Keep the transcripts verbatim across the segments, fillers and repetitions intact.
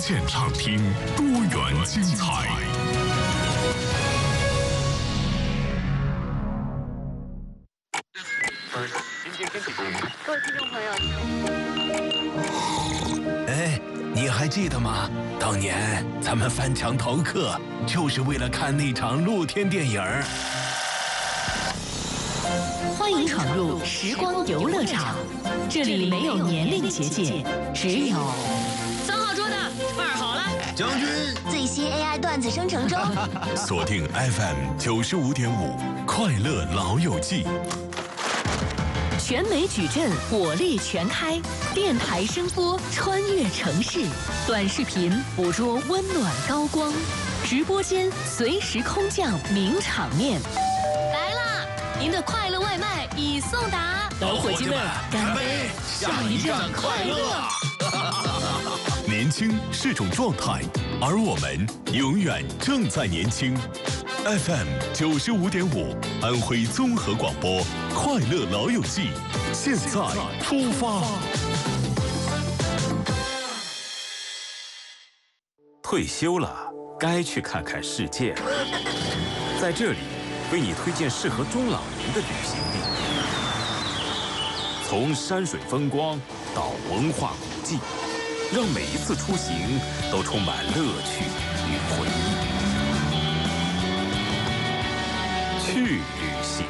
线畅听，多元精彩。 各位听众朋友， 哎，你还记得吗？当年咱们翻墙逃课，就是为了看那场露天电影。 欢迎闯入时光游乐场，这里没有年龄结界，只有三号桌的二好了， 将军最新 A I 段子生成中。 锁定 F M 九十五点五，快乐老友记。 全美矩阵火力全开，电台声波穿越城市，短视频捕捉温暖高光，直播间随时空降名场面。 来啦！您的快乐外卖已送达， 老伙计们，干杯！ 下一站快乐。年轻是种状态，而我们永远正在年轻。F M 九十五点五，安徽综合广播，快乐老友记，现在出发。 退休了，该去看看世界了。在这里，为你推荐适合中老年的旅行地，从山水风光到文化古迹，让每一次出行都充满乐趣与回忆。去旅行。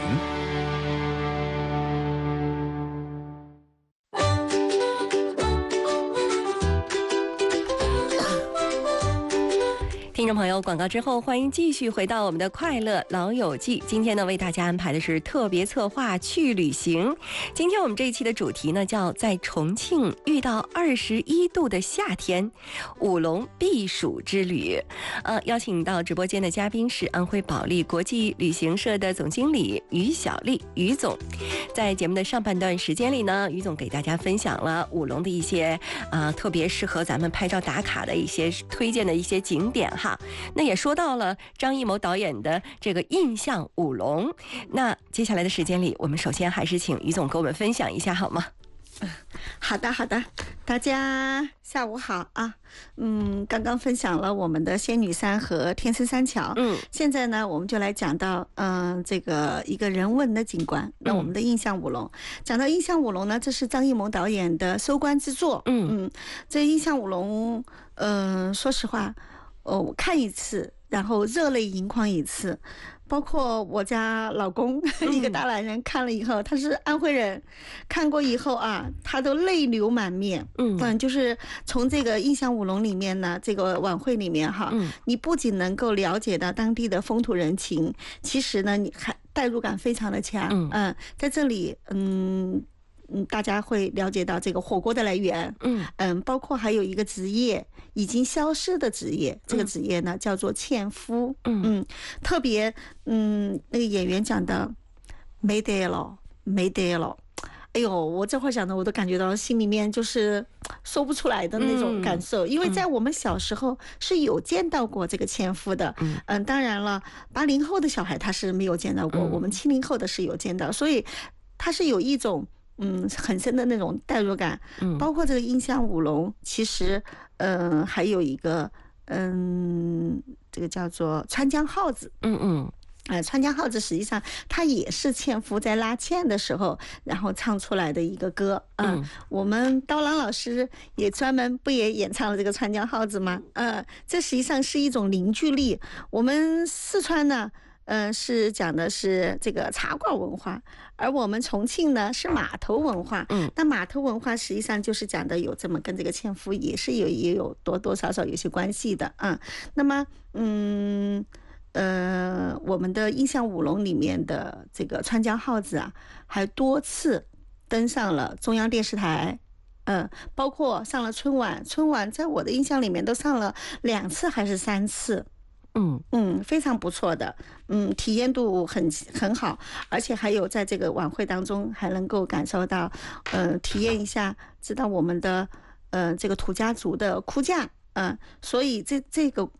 听众朋友，广告之后，欢迎继续回到我们的快乐老友记。今天呢，为大家安排的是特别策划去旅行。今天我们这一期的主题呢，叫在重庆遇到二十一度的夏天，舞龙避暑之旅。呃，邀请到直播间的嘉宾是安徽保利国际旅行社的总经理于小丽，于总。在节目的上半段时间里呢，于总给大家分享了舞龙的一些啊、呃，特别适合咱们拍照打卡的一些推荐的一些景点哈。那也说到了张艺谋导演的这个印象舞龙，那接下来的时间里，我们首先还是请于总给我们分享一下好吗？ 好的好的，大家下午好啊。嗯，刚刚分享了我们的仙女山和天生三桥，嗯，现在呢我们就来讲到嗯、呃、这个一个人文的景观，那我们的印象舞龙。讲到印象舞龙呢，这是张艺谋导演的收官之作。嗯嗯，这印象舞龙，嗯、呃，说实话，哦，我看一次，然后热泪盈眶一次。包括我家老公、嗯、一个大男人看了以后，他是安徽人，看过以后啊，他都泪流满面。嗯嗯，就是从这个印象舞龙里面呢，这个晚会里面哈，嗯、你不仅能够了解到当地的风土人情，其实呢，你还代入感非常的强。嗯嗯，在这里，嗯。嗯，大家会了解到这个火锅的来源，嗯嗯，包括还有一个职业已经消失的职业，这个职业呢叫做纤夫，嗯嗯，特别嗯那个演员讲的没得了，没得了，哎呦，我这会儿讲的我都感觉到心里面就是说不出来的那种感受，因为在我们小时候是有见到过这个纤夫的，嗯嗯，当然了，八零后的小孩他是没有见到过，我们七零后的是有见到，所以他是有一种。嗯，很深的那种代入感，嗯，包括这个印象舞龙，其实，嗯、呃，还有一个，嗯，这个叫做川江号子，嗯嗯，呃，川江号子实际上它也是纤夫在拉纤的时候，然后唱出来的一个歌，嗯，嗯我们刀郎老师也专门不也演唱了这个川江号子吗？呃，这实际上是一种凝聚力。我们四川呢。嗯，是讲的是这个茶馆文化，而我们重庆呢是码头文化。嗯，那码头文化实际上就是讲的有这么跟这个纤夫也是有也有多多少少有些关系的啊、嗯。那么，嗯呃，我们的印象舞龙里面的这个川江号子啊，还多次登上了中央电视台。嗯，包括上了春晚，春晚在我的印象里面都上了两次还是三次。嗯嗯，非常不错的，嗯，体验度很很好，而且还有在这个晚会当中还能够感受到，呃，体验一下，知道我们的呃这个土家族的哭嫁，嗯、呃，所以这这个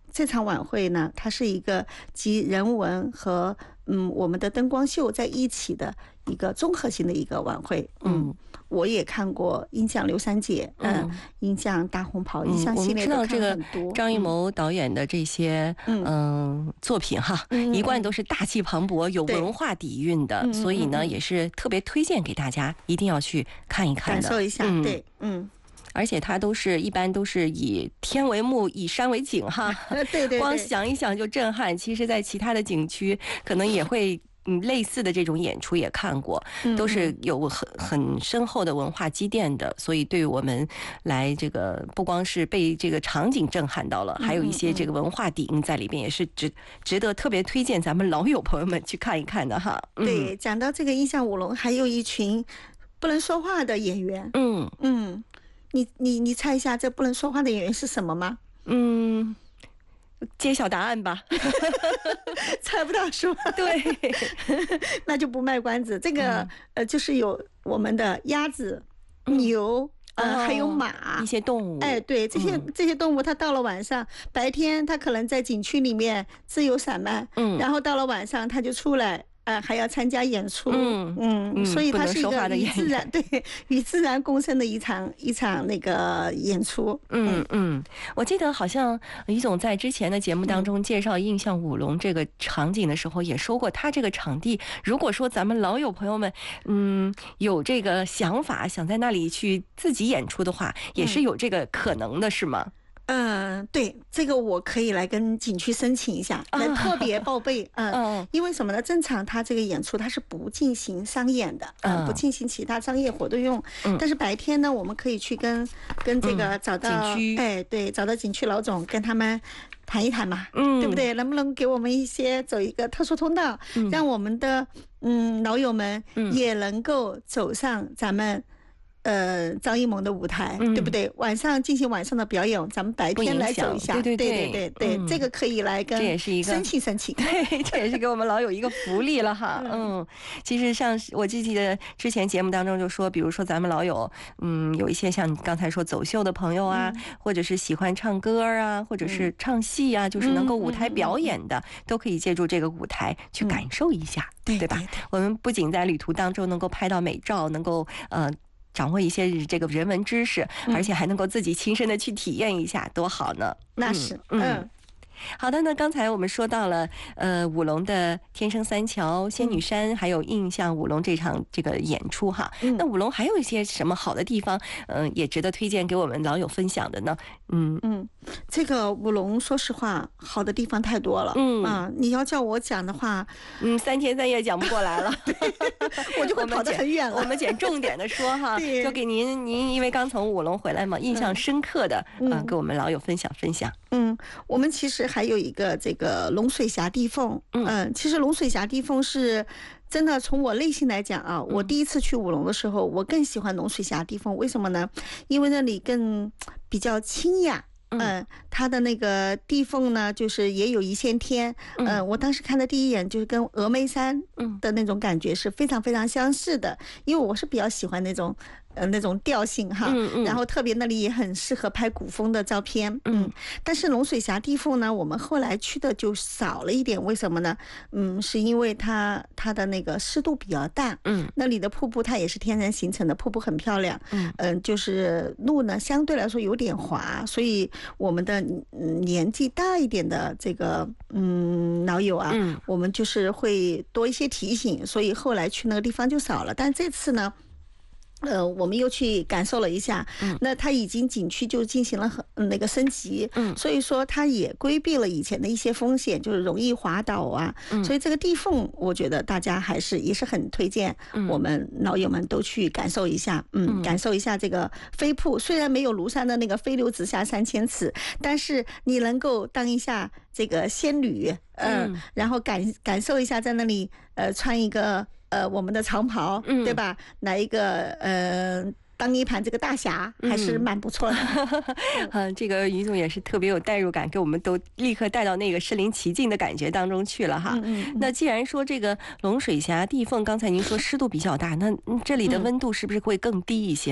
这场晚会呢，它是一个集人文和嗯我们的灯光秀在一起的一个综合性的一个晚会。嗯，我也看过《印象刘三姐》，嗯，《印象大红袍》，印象系列都看了很多。 我们知道这个张艺谋导演的这些嗯、呃、作品哈，嗯、一贯都是大气磅礴、有文化底蕴的，嗯、所以呢、嗯、也是特别推荐给大家，一定要去看一看的， 感受一下。嗯、对，嗯。 而且它都是一般都是以天为幕，以山为景哈。 对 对, 对， 光想一想就震撼。其实，在其他的景区可能也会嗯类似的这种演出也看过，都是有很很深厚的文化积淀的。所以，对于我们来这个不光是被这个场景震撼到了，还有一些这个文化底蕴在里边，也是值值得特别推荐咱们老友朋友们去看一看的哈。 嗯、对，讲到这个印象舞龙，还有一群不能说话的演员。嗯嗯。你你你猜一下，这不能说话的演员是什么吗？ 嗯，揭晓答案吧。 猜不到是吧？ 对， 那就不卖关子。这个、嗯、呃，就是有我们的鸭子、牛。呃，还有马， 一些动物。 哎，对，这些、嗯、这些动物，它到了晚上，白天它可能在景区里面自由散漫，嗯，然后到了晚上，它就出来。呃，还要参加演出，嗯嗯，所以它是一个与自然对与自然共生的一场一场那个演出。 嗯嗯，我记得好像于总在之前的节目当中介绍印象舞龙这个场景的时候，也说过，他这个场地，如果说咱们老友朋友们，嗯，有这个想法，想在那里去自己演出的话，也是有这个可能的，是吗？ 嗯，对，这个我可以来跟景区申请一下，来特别报备。嗯，嗯因为什么呢？正常它这个演出它是不进行商演的，嗯，不进行其他商业活动用。嗯，但是白天呢，我们可以去跟跟这个找到、 嗯、景区， 哎，对，找到景区老总跟他们谈一谈嘛，嗯，对不对？能不能给我们一些走一个特殊通道，嗯、让我们的嗯老友们也能够走上咱们。呃，张艺谋的舞台、嗯，对不对？晚上进行晚上的表演，咱们白天来走一下， 对对对对对对、嗯，这个可以来跟这也是一个申请申请， 对，这也是给我们老友一个福利了哈。嗯，嗯其实像我记得之前节目当中就说，比如说咱们老友，嗯，有一些像你刚才说走秀的朋友啊，嗯、或者是喜欢唱歌啊，或者是唱戏啊，嗯、就是能够舞台表演的，嗯、都可以借助这个舞台去感受一下，嗯、对, 对吧？对对对我们不仅在旅途当中能够拍到美照，能够呃。掌握一些这个人文知识，而且还能够自己亲身的去体验一下，多好呢！ 那是，嗯。嗯好的，那刚才我们说到了，呃，舞龙的天生三桥、仙女山，还有印象舞龙这场这个演出哈。嗯、那舞龙还有一些什么好的地方，嗯、呃，也值得推荐给我们老友分享的呢？嗯嗯，这个舞龙说实话，好的地方太多了。嗯啊，你要叫我讲的话， 嗯，三天三夜讲不过来了， 我就会跑得很远了。 我们捡重点的说哈，就给您，您因为刚从舞龙回来嘛，印象深刻的，嗯、呃，给我们老友分享分享。 嗯，我们其实还有一个这个龙水峡地凤，嗯、呃，其实龙水峡地凤是真的从我内心来讲啊，我第一次去舞龙的时候，我更喜欢龙水峡地凤，为什么呢？因为那里更比较清雅。嗯、呃，它的那个地凤呢，就是也有一线天。嗯、呃，我当时看的第一眼就是跟峨眉山的那种感觉是非常非常相似的，因为我是比较喜欢那种。呃，那种调性哈，嗯嗯，然后特别那里也很适合拍古风的照片，嗯，嗯但是龙水峡地凤呢，我们后来去的就少了一点，为什么呢？嗯，是因为它它的那个湿度比较大，嗯，那里的瀑布它也是天然形成的，瀑布很漂亮，嗯嗯、呃，就是路呢相对来说有点滑，所以我们的、嗯、年纪大一点的这个嗯老友啊，嗯，我们就是会多一些提醒，所以后来去那个地方就少了，但这次呢。呃，我们又去感受了一下，嗯，那它已经景区就进行了很那个升级，嗯，所以说它也规避了以前的一些风险，就是容易滑倒啊，嗯，所以这个地凤，我觉得大家还是也是很推荐，我们老友们都去感受一下，嗯，嗯感受一下这个飞瀑，虽然没有庐山的那个飞流直下三千尺，但是你能够当一下这个仙女，呃、嗯，然后感感受一下在那里，呃，穿一个。呃，我们的长袍，嗯，对吧？来一个呃，当一盘这个大侠，还是蛮不错的。 嗯，嗯这个于总也是特别有代入感，给我们都立刻带到那个身临其境的感觉当中去了哈。嗯嗯、那既然说这个龙水峡地凤，刚才您说湿度比较大，那这里的温度是不是会更低一些呢？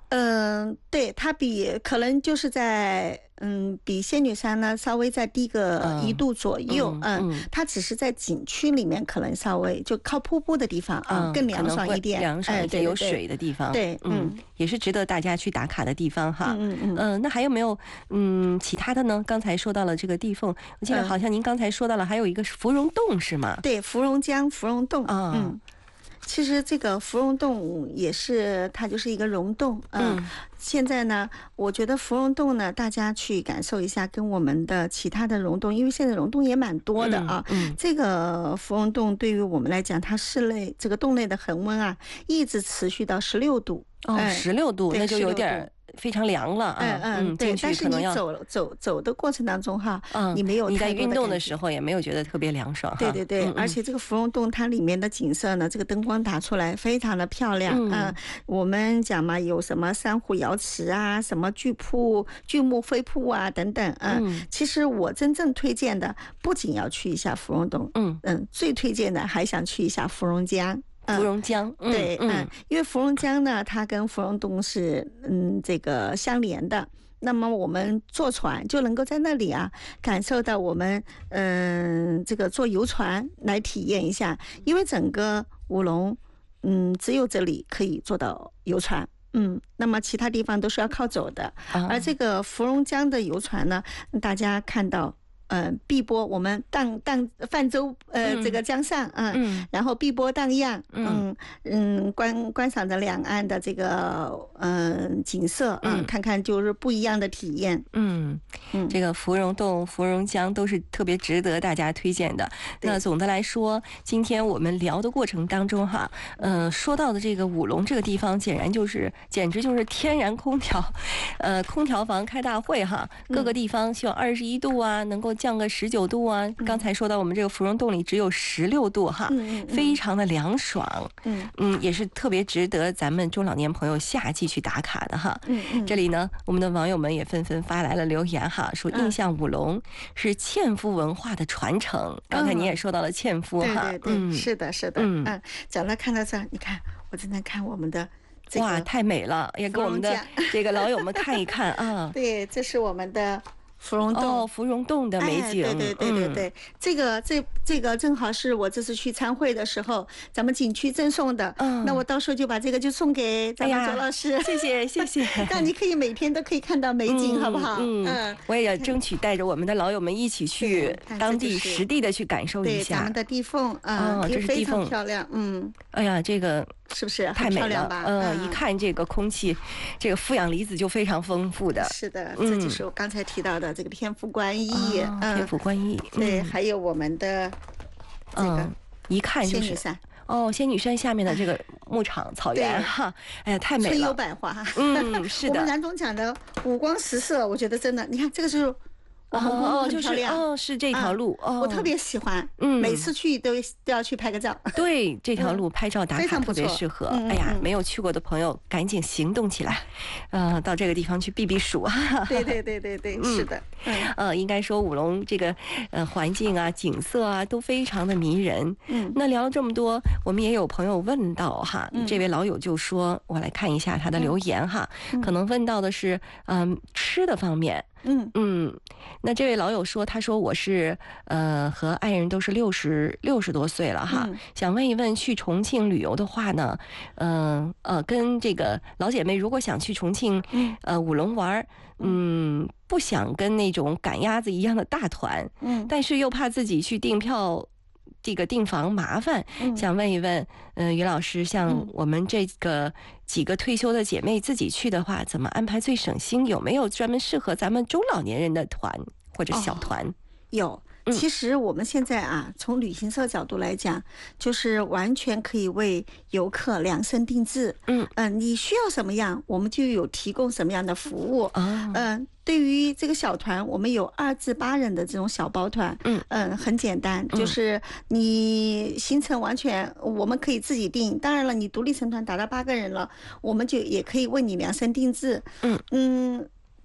嗯、呃，对，它比可能就是在嗯，比仙女山呢稍微再低个一度左右，嗯，嗯它只是在景区里面可能稍微就靠瀑布的地方啊、嗯、更凉爽一点， 凉爽一点、哎、有水的地方， 对，嗯， 嗯也是值得大家去打卡的地方哈。 嗯嗯嗯、 呃，那还有没有嗯其他的呢？刚才说到了这个地缝，我记得好像您刚才说到了还有一个芙蓉洞是吗？ 对，芙蓉江芙蓉洞啊。 嗯其实这个芙蓉洞也是，它就是一个溶洞。嗯，嗯现在呢，我觉得芙蓉洞呢，大家去感受一下，跟我们的其他的溶洞，因为现在溶洞也蛮多的啊。 嗯，嗯这个芙蓉洞对于我们来讲，它室内这个洞内的恒温啊，一直持续到十六度。 哦，十六度，那就有点非常凉了啊。 嗯嗯，对。但是你走走走的过程当中哈，嗯，你没有你在运动的时候也没有觉得特别凉爽。 对对对，嗯嗯而且这个芙蓉洞它里面的景色呢，这个灯光打出来非常的漂亮。嗯，嗯我们讲嘛，有什么珊瑚瑶池啊，什么巨瀑、巨木飞瀑啊等等。嗯，嗯其实我真正推荐的，不仅要去一下芙蓉洞，嗯嗯，最推荐的还想去一下芙蓉江。 芙蓉江， 嗯、对，嗯，嗯因为芙蓉江呢，它跟芙蓉洞是嗯这个相连的。那么我们坐船就能够在那里啊，感受到我们嗯这个坐游船来体验一下，因为整个武隆嗯只有这里可以坐到游船。嗯，那么其他地方都是要靠走的，啊、而这个芙蓉江的游船呢，大家看到。呃，碧波我们荡荡泛舟，呃，嗯、这个江上，嗯，嗯然后碧波荡漾，嗯嗯，观观赏着两岸的这个嗯、呃、景色，嗯，看看就是不一样的体验， 嗯嗯，这个芙蓉洞、芙蓉江都是特别值得大家推荐的。那总的来说，今天我们聊的过程当中哈，呃，说到的这个武隆这个地方，简然就是简直就是天然空调，呃，空调房开大会哈，各个地方希望二十一度啊，能够降个十九度啊！刚才说到我们这个芙蓉洞里只有十六度哈， 嗯嗯、 非常的凉爽。嗯嗯，也是特别值得咱们中老年朋友夏季去打卡的哈。 嗯嗯， 这里呢，我们的网友们也纷纷发来了留言哈，说印象武隆是纤夫文化的传承。刚才你也说到了纤夫哈， 对对对，嗯、是的，是的。嗯嗯，讲到看到这，你看我正在看我们的。这个、 哇，太美了！也给我们的这个老友们看一看啊。 对，这是我们的。芙蓉洞哦，芙蓉洞的美景， 哎、对对对对对，嗯、这个这这个正好是我这次去参会的时候，咱们景区赠送的。嗯，那我到时候就把这个就送给咱们周老师， 哎、谢谢谢谢。 那你可以每天都可以看到美景，嗯、好不好？ 嗯嗯，我也要争取带着我们的老友们一起去当地实地的去感受一下。 对，咱们的地缝啊， 嗯，这是地缝， 漂亮。嗯， 哎呀，这个。 是不是太美了？ 嗯、 呃，一看这个空气，这个负氧离子就非常丰富的。 是的，这就是我刚才提到的这个天府观音， 嗯嗯、天府观音。 对，还有我们的这个、 嗯、一看就是仙女山。 哦，仙女山下面的这个牧场草原哈，哎呀，太美了， 春幽百花。 嗯，是的。 我们南总讲的五光十色，我觉得真的，你看这个是。 哦，就是哦，是这条路哦， 我特别喜欢，嗯，每次去都都要去拍个照。 对，这条路拍照打卡特别适合。哎呀，没有去过的朋友赶紧行动起来，呃，到这个地方去避避暑啊。 对对对对对，是的。 呃，应该说武隆这个呃环境啊、景色啊都非常的迷人。嗯，那聊了这么多，我们也有朋友问到哈，这位老友就说，我来看一下他的留言哈，可能问到的是嗯吃的方面。 嗯嗯，那这位老友说，他说我是呃和爱人都是六十六十多岁了哈，嗯、想问一问，去重庆旅游的话呢，嗯 呃, 呃跟这个老姐妹如果想去重庆呃武隆玩，嗯，不想跟那种赶鸭子一样的大团，嗯，但是又怕自己去订票。这个订房麻烦，嗯、想问一问，嗯、呃，于老师，像我们这个几个退休的姐妹自己去的话，怎么安排最省心？有没有专门适合咱们中老年人的团或者小团？ 哦、有。其实我们现在啊，从旅行社角度来讲，就是完全可以为游客量身定制。嗯嗯、呃，你需要什么样，我们就有提供什么样的服务。嗯、哦呃，对于这个小团，我们有二至八人的这种小包团。嗯嗯、呃，很简单，就是你行程完全我们可以自己定。当然了，你独立成团达到八个人了，我们就也可以为你量身定制。嗯嗯。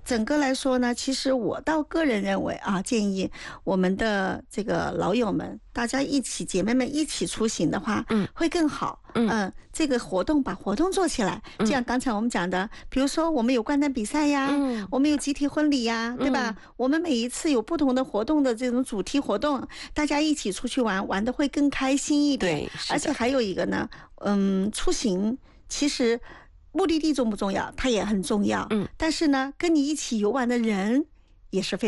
整个来说呢，其实我倒个人认为啊，建议我们的这个老友们，大家一起姐妹们一起出行的话，嗯，会更好。嗯、呃，这个活动把活动做起来，就像刚才我们讲的，比如说我们有观灯比赛呀，嗯，我们有集体婚礼呀，对吧？嗯、我们每一次有不同的活动的这种主题活动，大家一起出去玩，玩得会更开心一点。对，而且还有一个呢，嗯，出行其实目的地重不重要？它也很重要。嗯，但是呢，跟你一起游玩的人也是非常。